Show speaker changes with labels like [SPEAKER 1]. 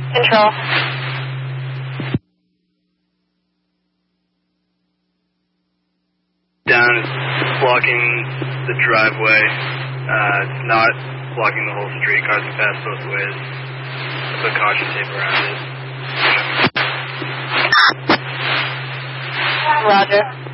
[SPEAKER 1] Control.
[SPEAKER 2] Down is blocking the driveway, not blocking the whole street. Cars can pass both ways. Put caution tape around it.
[SPEAKER 1] Roger.